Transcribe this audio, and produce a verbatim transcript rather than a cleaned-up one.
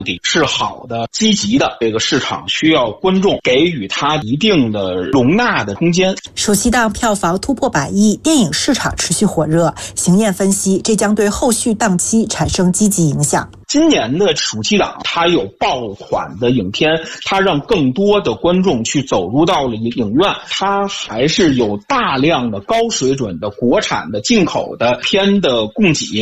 是好的、积极的，这个市场需要观众给予它一定的容纳的空间。 暑期档票房突破百亿，电影市场持续火热。邢燕分析，这将对后续档期产生积极影响。 今年的暑期档，它有爆款的影片，它让更多的观众去走入到了影院，它还是有大量的高水准的国产的、进口的片的供给。